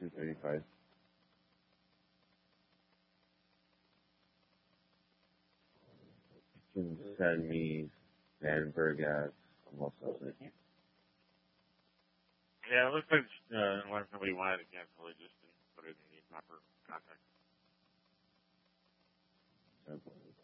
235. You can send me Vandenberg as almost something. Yeah, it looks like when somebody wanted to cancel, they just didn't put it in the proper context. Okay.